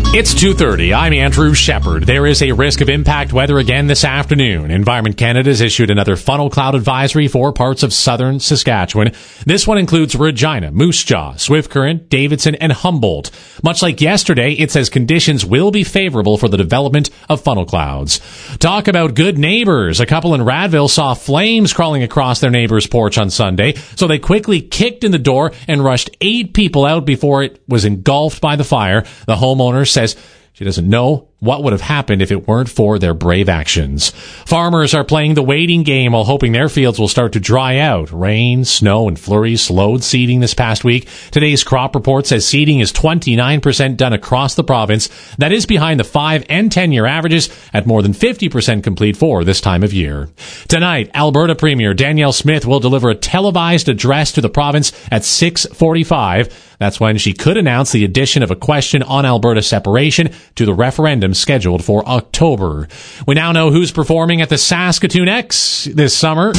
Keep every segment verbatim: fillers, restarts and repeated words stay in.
It's two thirty. I'm Andrew Shepard. There is a risk of impact weather again this afternoon. Environment Canada has issued another funnel cloud advisory for parts of southern Saskatchewan. This one includes Regina, Moose Jaw, Swift Current, Davidson, and Humboldt. Much like yesterday, it says conditions will be favorable for the development of funnel clouds. Talk about good neighbors. A couple in Radville saw flames crawling across their neighbor's porch on Sunday, so they quickly kicked in the door and rushed eight people out before it was engulfed by the fire. The homeowner says she doesn't know what would have happened if it weren't for their brave actions. Farmers are playing the waiting game while hoping their fields will start to dry out. Rain, snow, and flurries slowed seeding this past week. Today's crop report says seeding is twenty-nine percent done across the province. That is behind the five and ten-year averages at more than fifty percent complete for this time of year. Tonight, Alberta Premier Danielle Smith will deliver a televised address to the province at six forty-five. That's when she could announce the addition of a question on Alberta separation to the referendum scheduled for October. We now know who's performing at the Saskatoon X this summer.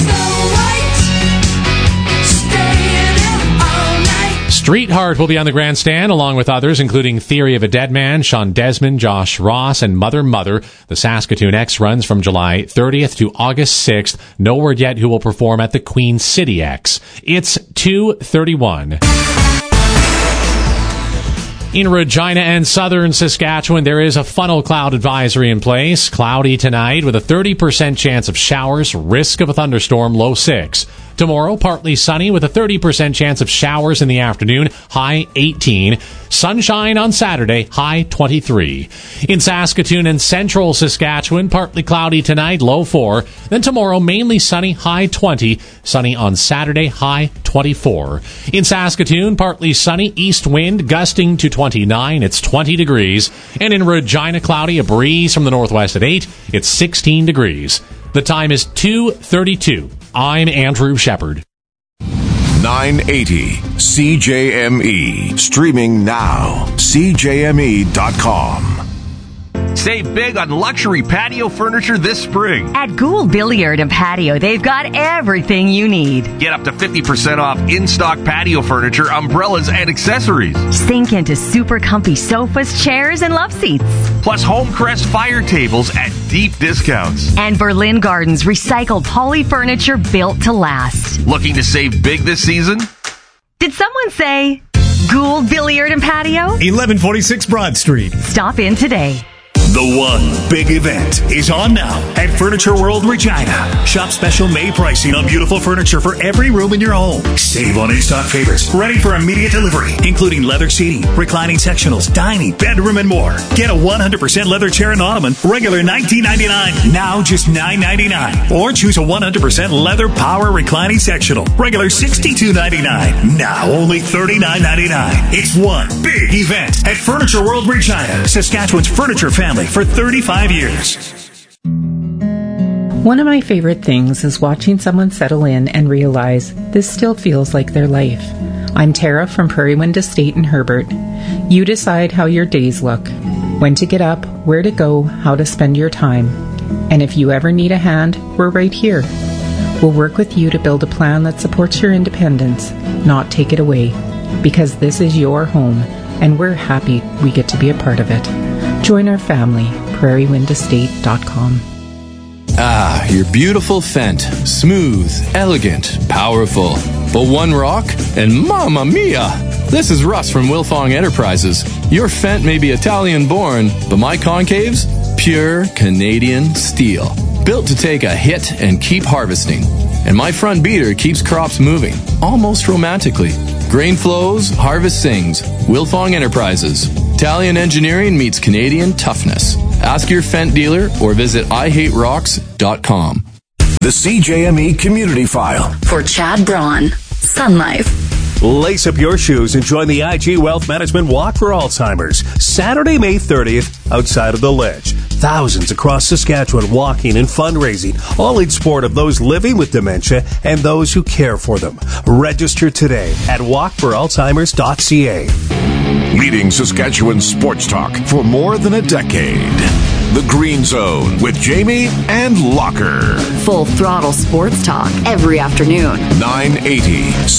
Streetheart will be on the grandstand along with others, including Theory of a Dead Man, Sean Desmond, Josh Ross, and Mother Mother. The Saskatoon X runs from July thirtieth to August sixth. No word yet who will perform at the Queen City X. It's two thirty-one. In Regina and southern Saskatchewan, there is a funnel cloud advisory in place. Cloudy tonight with a thirty percent chance of showers, risk of a thunderstorm, low six. Tomorrow, partly sunny with a thirty percent chance of showers in the afternoon, high eighteen. Sunshine on Saturday, high twenty-three. In Saskatoon and central Saskatchewan, partly cloudy tonight, low four. Then tomorrow, mainly sunny, high twenty. Sunny on Saturday, high twenty-four. In Saskatoon, partly sunny, east wind gusting to twenty-nine. It's twenty degrees. And in Regina, cloudy, a breeze from the northwest at eight. It's sixteen degrees. The time is two thirty-two. I'm Andrew Shepard. nine eighty C J M E. Streaming now. C J M E dot com. Save big on luxury patio furniture this spring. At Gould Billiard and Patio, they've got everything you need. Get up to fifty percent off in-stock patio furniture, umbrellas, and accessories. Sink into super comfy sofas, chairs, and love seats. Plus Homecrest fire tables at deep discounts. And Berlin Gardens recycled poly furniture built to last. Looking to save big this season? Did someone say Gould Billiard and Patio? eleven forty-six Broad Street. Stop in today. The one big event is on now at Furniture World Regina. Shop special May pricing on beautiful furniture for every room in your home. Save on in-stock favorites, ready for immediate delivery, including leather seating, reclining sectionals, dining, bedroom, and more. Get a one hundred percent leather chair and ottoman, regular nineteen ninety-nine, now just nine ninety-nine. Or choose a one hundred percent leather power reclining sectional, regular sixty-two ninety-nine, now only thirty-nine ninety-nine. It's one big event at Furniture World Regina, Saskatchewan's furniture family for thirty-five years. One of my favorite things is watching someone settle in and realize this still feels like their life. I'm Tara from Prairie Wind Estate in Herbert. You decide how your days look, when to get up, where to go, how to spend your time. And if you ever need a hand, we're right here. We'll work with you to build a plan that supports your independence, not take it away. Because this is your home, and we're happy we get to be a part of it. Join our family, prairie wind estate dot com. Ah, your beautiful Fendt. Smooth, elegant, powerful. But one rock, and mamma mia! This is Russ from Wilfong Enterprises. Your Fendt may be Italian-born, but my concaves? Pure Canadian steel. Built to take a hit and keep harvesting. And my front beater keeps crops moving, almost romantically. Grain flows, harvest sings. Wilfong Enterprises. Italian engineering meets Canadian toughness. Ask your Fendt dealer or visit i hate rocks dot com. The C J M E Community File. For Chad Braun, Sun Life. Lace up your shoes and join the I G Wealth Management Walk for Alzheimer's, Saturday, May thirtieth, outside of the Ledge. Thousands across Saskatchewan walking and fundraising, all in support of those living with dementia and those who care for them. Register today at walk for alzheimers dot c a. Leading Saskatchewan sports talk for more than a decade. The Green Zone with Jamie and Locker. Full throttle sports talk every afternoon. nine eighty